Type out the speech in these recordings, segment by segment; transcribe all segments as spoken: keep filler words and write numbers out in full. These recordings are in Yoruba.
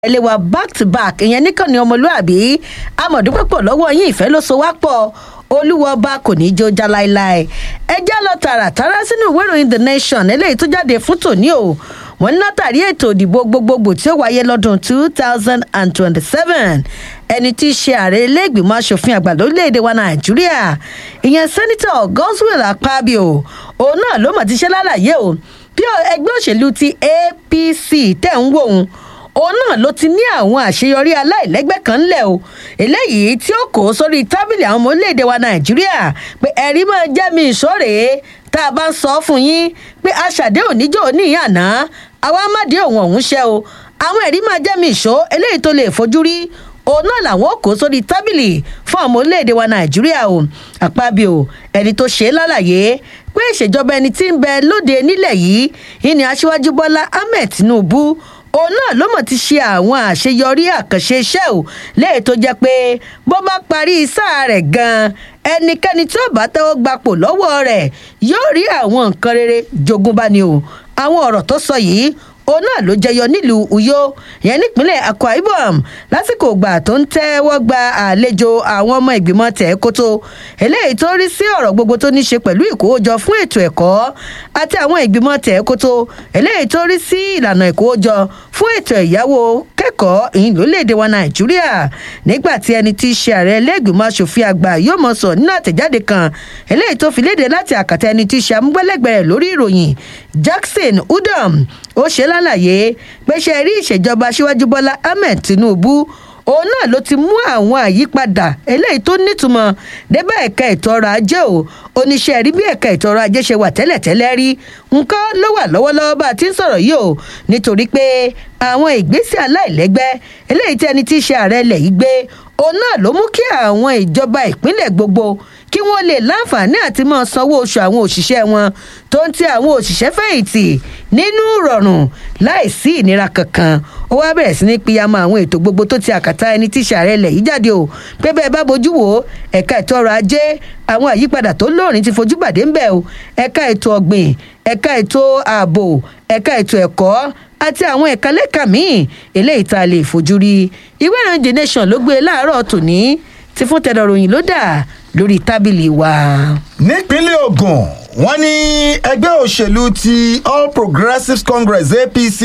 ẹlẹ́wà back to back ìyẹn nìkan ni ọmọlúàbí amọ̀dúpẹ́pọ̀ lọ́wọ́ yín ìfẹ́ ló so wá pọ̀ olúwọba kò ní í jó já láéláé ẹ já lọ tààràtàrà sínú ìwé ìròyìn the nation eléyìí tó jáde fún tòní o wọn ní látàrí ètò ìdìbò gbogbogbò tí ó wáyé lọ́dún two thousand and twenty-seven ẹni tí í ṣe ààrẹ ilé-ìgbìmọ̀ asòfin àgbà lórílẹ̀‐èdè wa nàìjíríà ìyẹn sẹ́nitọ̀ Godswill Akpabio òun náà ló mọ̀ ti ṣe lálàyé o bí ẹgbẹ́ òṣèlú ti A P C tẹ̀ ń wò ó òun náà ló ti ní àwọn àṣeyọrí aláìlẹ́gbẹ́ kan ńlẹ̀ o eléyìí tí ó kó sórí tábìlì àwọn ọmọ orílẹ̀-èdè wa nàìjíríà pé ẹ̀rí máa jẹ́ mi ìṣòro tá a bá ń sọ fún yín pé aṣàdéhùn níjọ́ ní àná àwa má dé òun ọ̀hún ṣẹ́ o àwọn ẹ̀rí máa jẹ́ mi ìṣó eléyìí tó lè fojú rí òun náà làwọn ò kó sórí tábìlì fún ọmọ orílẹ̀-èdè wa nàìjíríà o Akpabio ẹni tó ṣe é lálàyé pé ìṣèjọba ẹni tí ń bẹ lóde nílẹ̀ yìí ìní aṣíwájú bọ́lá ahmed tinubu òun náà ló mọ̀ ti ṣe àwọn àṣeyọrí àkànṣe iṣẹ́ ò léyìí tó jẹ́ pé bó bá parí sáà rẹ̀ gan-an ẹnikẹ́ni tí ó bá tẹ́wọ́ gbapò lọ́wọ́ rẹ̀ yóò rí àwọn nǹkan rere jogún bá ní o àwọn ọ̀rọ̀ tó sọ yìí òun náà ló jẹyọ nílùú uyo yẹn nípínlẹ̀ akwa ibom lásìkò ìgbà tó ń tẹ́wọ́ gba àlejò àwọn ọmọ ìgbìmọ̀ tẹ̀ẹ́kótó eléyìí tó rí sí ọ̀rọ̀ gbogbo tó ní ṣe pẹ̀lú ìkówójọ fún ètò ẹ̀kọ́ àti àwọn ìgbìmọ̀ tẹ̀ẹ́kótó eléyìí tó rí sí ìlànà ìkówójọ fún ètò ẹ̀yáwó kẹ́kọ̀ọ́ ìyìn lórílẹ̀‐èdè wa nàìjíríà nígbà tí ẹni tí í ṣe ààrẹ ilé-ìgbìmọ̀ asòfin àgbà yóò mọ̀ sọ nínú àtẹ̀jáde kan eléyìí tó fi léde láti àkàtà ẹni tí í ṣe amúgbálẹ́gbẹ̀ẹ́ lórí ìròyìn Jackson Udom ó ṣe lálàyé pé ṣe rí ìṣèjọba aṣíwájú bọ́lá ahmed tinubu òun náà ló ti mú àwọn àyípadà eléyìí tó nítumọ̀ débà ẹ̀ka ètò ọrọ̀ ajé o oníṣẹ́ rí bí ẹ̀ka ètò ọrọ̀ ajé ṣe wà tẹ́lẹ̀tẹ́lẹ̀ rí nǹkan ló wà lọ́wọ́lọ́wọ́ bá a ti ń sọ̀rọ̀ yìí o nítorí pé àwọn ìgbésẹ̀ aláìlẹ́gbẹ́ eléyìí tí ẹni tí í ṣe ààrẹ ilẹ̀ yìí gbé òun náà ló mú kí àwọn ìjọba ìpínlẹ̀ gbogbo kí wọ́n lè láǹfààní àti máa sanwó oṣù àwọn òṣìṣẹ́ wọn tó ń ti àwọn òṣìṣẹ́ fẹ̀yìntì nínú rọrùn láìsí ìnira kankan ó wá bẹ̀rẹ̀ sí ní píyàmọ́ àwọn ètò gbogbo tó ti àkàtà ẹni tí ìṣàrẹ̀ ilẹ̀ yìí jáde o pé bẹ́ẹ̀ bá bójú wo ẹ̀ka ètò ọrọ̀ ajé àwọn àyípadà tó lóòrín ti fojú bàdé ńbẹ̀ o ẹ̀ka ètò ọ̀gbìn ẹ̀ka ètò ààbò ẹ̀ka ètò ẹ̀kọ́ àti àwọn ẹ̀ka lẹ́ka míì eléyìí tá a lè fojú rí ìwé ìròyìn The Nation ló gbé láàárọ̀ tòní ti fún tẹ̀dọ̀ròyìn ló dà lórí tábìlì wa. nípínlẹ̀ Ògùn wọ́n ní ẹgbẹ́ òṣèlú ti All Progressives Congress A P C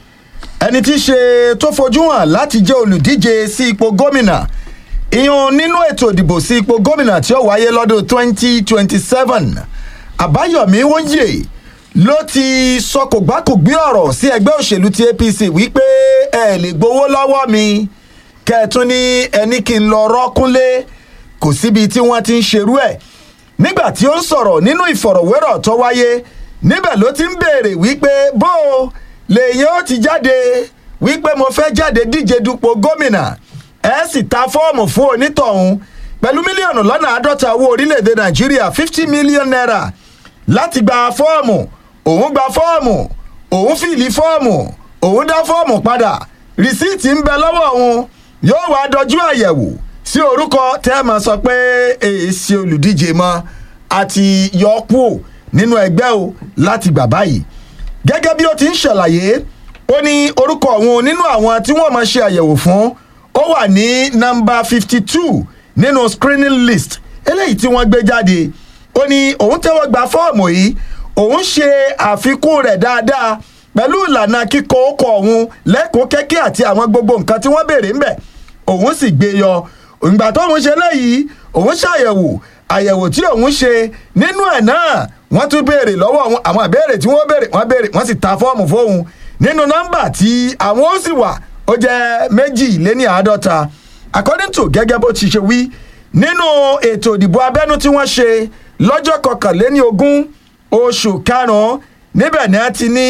ẹni tí í ṣe tó fojú hàn láti jẹ́ olùdíje sí ipò gómìnà ìyún nínú ètò ìdìbò sí ipò gómìnà tí ó wáyé lọ́dún twenty twenty-seven Àbáyọ̀mí Wóyè ló ti sọ kò gbá kò gbé ọ̀rọ̀ sí ẹgbẹ́ òṣèlú ti A P C wípé ẹ lè gbowó lọ́wọ́ mi kẹ́ẹ̀tún ní ẹni kí n lọ rọ́kúnlé kò síbi tí wọ́n ti ń ṣerú ẹ̀ nígbà tí ó ń sọ̀rọ̀ nínú ìfọ̀rọ̀wérọ̀ tó wáyé níbẹ̀ ló ti ń béèrè wípé bó o lèyìn ó ti jáde wípé mo fẹ́ jáde díje dupò gómìnà ẹ sì ta fọ́ọ̀mù fún onítọ̀hún pẹ̀lú mílíọ̀nù lọ́nà àádọ́ta owó orílẹ̀-èdè nàìjíríà fifty million naira láti gba fọ́ọ̀mù òun gba fọ́ọ̀mù òun fìlì fọ́ọ̀mù òun dá fọ́ọ̀mù padà rìsíìtì ń bẹ lọ́wọ́ òun yóò wá dojú àyẹ̀wò sí orúkọ tẹ́ ẹ máa sọ pé èsì olùdíje mọ́ àti yọkú nínú ẹgbẹ́ o láti gbà báyìí gẹ́gẹ́ bí ó ti ń ṣàlàyé ó ní orúkọ òun nínú àwọn tí wọ́n máa ṣe àyẹ̀wò fún ó wà ní nọ́mbà fifty two nínú screening list eléyìí tí wọ́n gbé jáde ó ní òun tẹ́wọ́ gba fọ́ọ̀mù yìí òun ṣe àfikún rẹ̀ dáadáa pẹ̀lú ìlànà kíkọ ọkọ̀ òun lẹ́kọ̀ọ́ kẹ́kẹ́ àti àwọn gbogbo nǹkan tí wọ́n béèrè ńbẹ̀ òun sì gbé yọ ìgbà tó òun ṣe léyìí òun ṣàyẹ̀wò àyẹ̀wò tí òun ṣe nínú ẹ̀ náà wọ́n tún béèrè lọ́wọ́ òun àwọn ìbéèrè tí wọ́n béèrè wọ́n béèrè wọ́n sì ta fọ́ọ̀mù fóun nínú nọ́mbà tí àwọn ó sì wà ó jẹ́ méjì lé ní àádọ́ta according to gẹ́gẹ́ bó ti ṣe wí nínú ètò ìdìbò abẹ́nú tí wọ́n ṣe lọ́jọ́ kọkànléní ogún oṣù karùn-ún níbẹ̀ ni a ti ní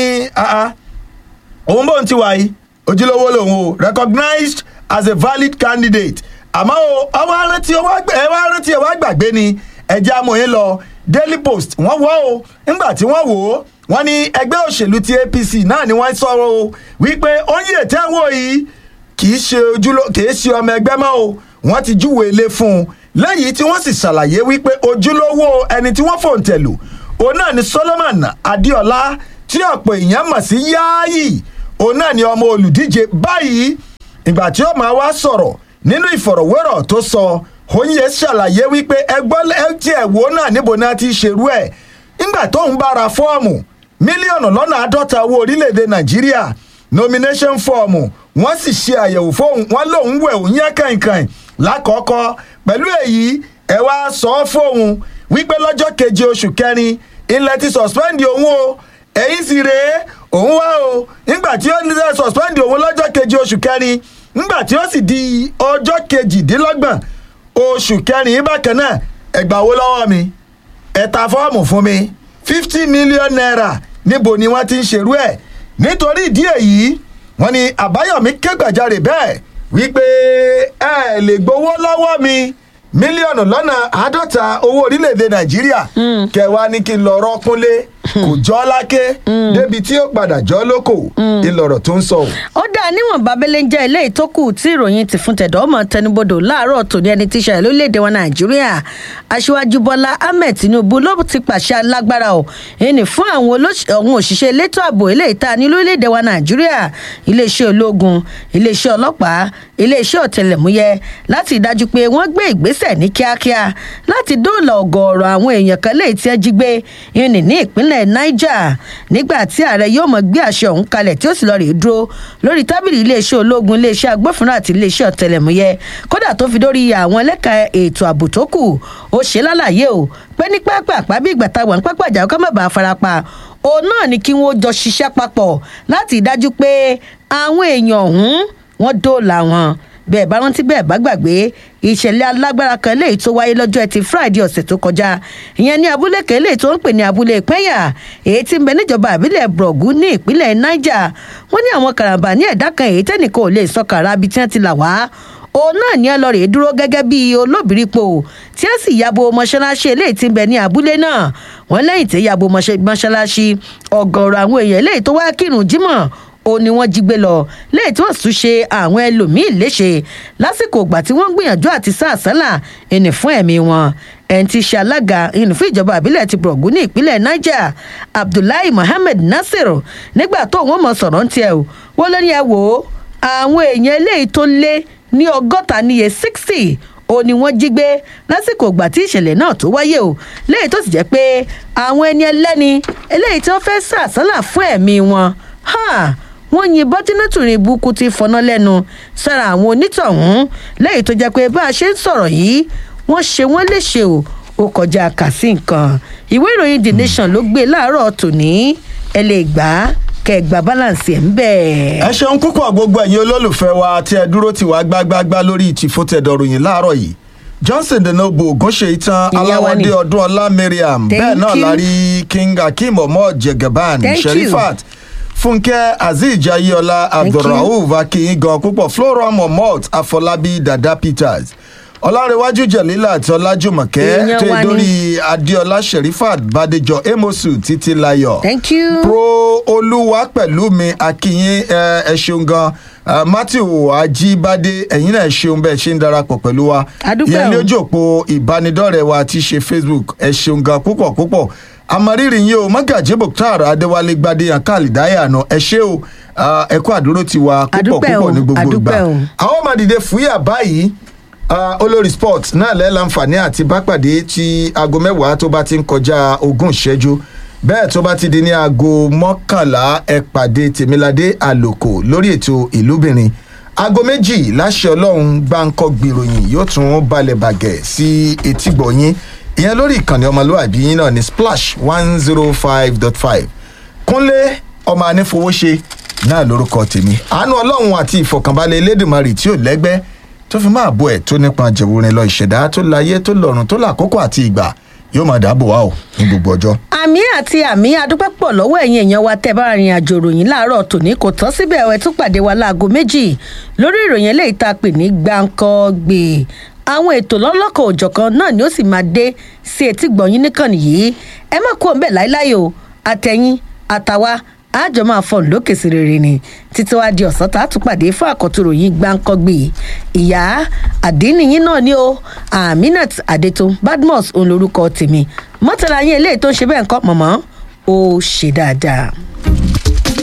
òun bóun ti wà yìí ojúlówó lòun o recognized as a valid candidate àmọ́ ọwọ́ arántí ẹ wá rántí ẹ wá gbàgbé ni ẹjẹ́ amòye lọ Daily Post wọ́n wọ́ o nígbà tí wọ́n wò ó wọ́n ní ẹgbẹ́ òṣèlú ti A P C náà ni wọ́n sọ̀rọ̀ o wípé oyin ètò ẹ̀wọ̀n yìí kì í ṣe ojúló kì í ṣe ọmọ ẹgbẹ́ mọ́ o wọ́n ti júwèé ilé fún un lẹ́yìn tí wọ́n sì ṣàlàyé wípé ojúlówó ẹni tí wọ́n fòǹtẹ̀lù òun náà ni Solomon Adéọlá tí ọ̀pọ̀ èèyàn mọ̀ sí Yáàyì òun náà ni ọmọ olùdíje báyìí ìgbà tí ó máa wá sọ̀rọ̀ nínú ìfọ̀rọ̀wérọ̀ tó sọ Onyinye ṣàlàyé wípé ẹgbọ́n ẹtí ẹ̀wò náà níbo náà ti ṣerú ẹ̀ nígbà tóun bá ra fọ́ọ̀mù mílíọ̀nù lọ́nà àádọ́ta owó orílẹ̀-èdè Nàìjíríà nomination fọ́ọ̀mù wọ́n sì ṣe àyẹ̀wò fóun wọ́n lòun wẹ̀ òun yẹn kàìnkàìn lákọ̀ọ́kọ́ pẹ̀lú èyí ẹ wá sọ fóun wípé lọ́jọ́ keje oṣù kẹrin ilẹ̀ ti suspend òun o ẹ̀yìn sì rèé òun wá o nígbà tí ó ní suspend òun lọ́jọ́ keje oṣù kẹrin nígbà tí ó sì di ọjọ́ kejìdínlọ́gbọ̀n oṣù kẹrin bákan náà ẹgbàáwó lọ́wọ́ mi ẹ ta fọ́ọ̀mù fún mi fifty million naira níbo ni wọ́n ti ń ṣerú ẹ̀ nítorí ìdí èyí wọ́n ní Àbáyọ̀mí kégbàjarè bẹ́ẹ̀ wípé ẹ lè gbowó lọ́wọ́ mi mílíọ̀nù lọ́nà àádọ́ta owó orílẹ̀-èdè Nàìjíríà kẹwàá ní kí n lọ rọ́kúnlé kò jọ́ láké débi tí ó padà jọ́ lóko ìlọ̀rọ̀ tó ń sọ. ó dá níwọ̀n babẹ́lẹ́ ń jẹ́ ilé ìtókù tí ìròyìn ti fún tẹ̀dọ̀ ọmọ tẹnubodò láàárọ̀ tòní ẹni tí ṣàlẹ̀ lórílẹ̀‐èdè wa Nàìjíríà Aṣíwájú Bọ́lá Ahmed Tinubu ló ti pàṣẹ alágbára o ẹni fún àwọn òṣìṣẹ́ elétò ààbò eléyìí tá a ní lórílẹ̀‐èdè wa Nàìjíríà iléeṣẹ́ ológun iléeṣẹ́ ọlọ́pàá iléeṣẹ́ ọ̀tẹlẹ̀múyẹ́ láti dájú pé wọ́n gbé ìgbésẹ̀ ní kíákíá láti dóòlà ọ̀gọ̀ọ̀rọ̀ àwọn èèyàn kan léyìí tí wọ́n jí gbé ìrìn ní ìpínlẹ̀ Niger nígbà tí ààrẹ yóò mọ̀ gbé àṣẹ ọ̀hún kalẹ̀ tí ó sì lọ rèé dúró lórí tábìlì iléeṣẹ́ ológun iléeṣẹ́ agbófinró àti iléeṣẹ́ ọ̀tẹlẹ̀múyẹ́ kódà tó fi dórí àwọn ẹlẹ́ka ètò ààbò tó kù ó ṣe lálàyé o pé ní pápá bí ìgbà táwọn ń pápá ìjà ọkọ má bàa farapa òun náà ni kí wọ́n jọ ṣiṣẹ́ papọ̀ láti dájú pé àwọn èèyàn ọ̀hún wọ́n dóòlà wọn bẹ́ẹ̀ bá rántí bẹ́ẹ̀ bá gbàgbé ìṣẹ̀lẹ̀ alágbára kan léyìí tó wáyé lọ́jọ́ ẹtì Friday ọ̀sẹ̀ tó kọjá ìyẹn ní abúlé kan léyìí tó ń pè ní abúlé Ìpẹ́yà èyí tí ń bẹ níjọba àbílẹ̀ Brọ̀gú ní ìpínlẹ̀ Niger wọ́n ní àwọn karambà ní ẹ̀dá kan èyí tẹ́nìkan ò lè sọ kàrà bí tí wọ́n ti là wá òun náà ní ọlọ́rẹ̀ dúró gẹ́gẹ́ bí olóbìrípo tí ó sì yabo mọ́ṣáláṣí eléyìí tí ń bẹ ní abúlé náà wọ́n lẹ́yìn tí yabo mọ́ṣáláṣí ọ̀gọ̀ọ̀rọ̀ àwọn èèyàn eléyìí tó wá kírun jímọ̀ ó ní wọ́n jí gbé lọ lẹ́yìn tí wọ́n tún ṣe àwọn ẹlòmíín léṣe lásìkò ìgbà tí wọ́n ń gbìyànjú àti sá àsálà ẹni fún ẹ̀mí wọn ẹni tí ṣe alága ìnù fún ìjọba àbílẹ̀ ti Brọ̀gú ní ìpínlẹ̀ Niger Abdullahi Mohammed Nasir nígbà tó wọ́n mọ̀ sọ̀rọ̀ ń tiẹ̀ o wọ́n ló ní ẹ wò ó àwọn èèyàn eléyìí tó lé ní ọgọ́ta níye sixty ó ní wọ́n jí gbé lásìkò ìgbà tí ìṣẹ̀lẹ̀ náà tó wáyé o lẹ́yìn tó sì jẹ́ pé àwọn ẹni ẹlẹ́ni eléyìí tí wọ́n fẹ́ sá àsálà fún ẹ̀mí wọn wọ́n yin bọ́tínátùrin burúkú ti fọná lẹ́nu sára àwọn onítọ̀hún lẹ́yìn tó jẹ́ pé bá a ṣe ń sọ̀rọ̀ yìí wọ́n ṣe wọ́n léṣe o ó kọjá kà sí nǹkan ìwé ìròyìn The Nation ló gbé láàárọ̀ tòní ẹ lè gbà á kẹgbà balance ẹ̀ ń bẹ̀. ẹ ṣeun púpọ̀ gbogbo ẹ̀yin olólùfẹ́ wa tí ẹ dúró tì wá gbágbágbá lórí ìtìfótẹ́dọ̀ròyìn láàárọ̀ yìí Johnson denobo ogunṣe itan aláwọ̀dé ọdún ọlá Mariam bẹ́ẹ̀ náà la rí King Akeem Omo Jagaban Sherifat Fúnkẹ́ Azeez Jayéọlá Abdulrauf akinyin gan púpọ̀ Flora Momot Afọlábí Dada Peters Ọlárẹ̀wájú Jẹ̀lílà àti Ọlájùmọ̀kẹ́ tó dórí Adéọlá Sherifat Bádéjọ Amosu Títílayọ̀ Pro Olúwapẹ̀lúmi akinyin ẹ ṣeun gan Matthew Ajíbádé ẹ̀yin náà ṣeun bẹ́ẹ̀ ṣe ń darapọ̀ pẹ̀lú wa ìyẹn ní ojú òpó ìbánidọ́rẹ̀ẹ́ wa tí ṣe Facebook ẹ ṣeun gan púpọ̀ púpọ̀ àmọ̀rírì yín o Magaji Mukhtar Adéwálé Gbadé Akálìdáyà náà ẹ ṣé o ẹ kú àdúró ti wa púpọ̀ púpọ̀ ní gbogbo ìgbà àwọn ọmọ dìde fúyà báyìí olórí sport náà lẹ́ẹ̀láǹfààní àti bápàdé tí aago mẹ́wàá tó bá ti ń kọjá ogún ìṣẹ́jú bẹ́ẹ̀ tó bá ti di ní aago mọ́kànlá ẹ pàdé Tèmiládé Àlòkò lórí ètò ìlúbìnrin aago méjì láṣẹ Ọlọ́run gbáǹkọ́ gbìròyìn yóò tún balẹ̀ bàgẹ́ sí etígbọ̀nyín ìyẹn lórí ìkànnì ọmọlúwàbí yín náà ní Splash one zero five dot five Kúnlé ọmọ anífowóṣe náà lórúkọ tèmi àánú Ọlọ́run àti ìfọ̀kànbalẹ̀ Elédùmarè tí ò lẹ́gbẹ́ tó fi máa bọ́ ẹ̀ tó nípa jẹ̀wúrin lọ ìṣẹ̀dá tó láyé tó lọ́run tó làkókò àti ìgbà yóò máa dáàbò wá o ní gbogbo ọjọ́. àmì àti àmì adúpẹ́ pọ̀ lọ́wọ́ ẹ̀yin èèyàn wa tẹ́ bá rìn àjò ìròyìn láàárọ̀ tòní kò tán síbẹ̀ ẹ̀ tún pàdé wa láago méjì lórí ìròyìn eléyìí tá a pè ní gbáǹkọ́gbè àwọn ètò lọ́lọ́kọ̀ òjọ̀kan náà ni ó sì máa dé sí etí gbọ̀nyìn nìkan nìyí ẹ má kú ọ̀nbẹ láíláí o àtẹ̀yìn àtàwa àjọ máa fọ̀n lókè sí rere ni títí wá di ọ̀sán tá a tún pàdé fún àkọ́tún ròyìn gbáǹkọ́gbè ìyá àdínníyìn náà ni ó Aminat Adétún Badmus òun lorúkọ tèmi mọ́tàlá yín eléyìí tó ń ṣe bẹ́ẹ̀ ń kọ́ mọ̀mọ́ ó ṣe dáadáa.